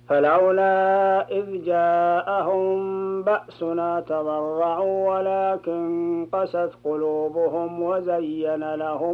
فلولا إذ جاءهم بأسنا تضرعوا ولكن قست قلوبهم وزين لهم